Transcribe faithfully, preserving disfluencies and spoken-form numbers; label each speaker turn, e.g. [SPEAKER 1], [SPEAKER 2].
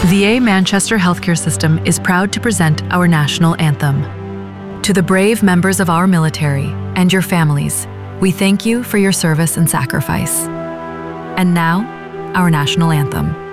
[SPEAKER 1] V A Manchester Healthcare System is proud to present our national anthem. To the brave members of our military and your families, we thank you for your service and sacrifice. And now, our national anthem.